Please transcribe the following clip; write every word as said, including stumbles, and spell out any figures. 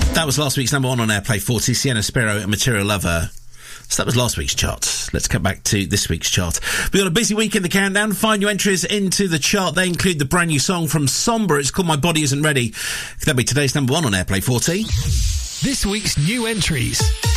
That was last week's number one on Airplay forty, Sienna Spiro and Material Lover. So that was last week's chart. Let's come back to this week's chart. We've got a busy week in the countdown. Find your entries into the chart. They include the brand new song from Somber. It's called My Body Isn't Ready. That'll be today's number one on Airplay forty. This week's new entries.